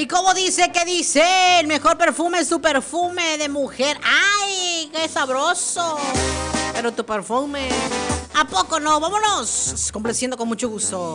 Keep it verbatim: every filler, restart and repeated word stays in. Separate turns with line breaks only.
¿Y cómo dice que dice? El mejor perfume es su perfume de mujer. ¡Ay, qué sabroso! Pero tu perfume, ¿a poco no? Vámonos, complaciendo con mucho gusto.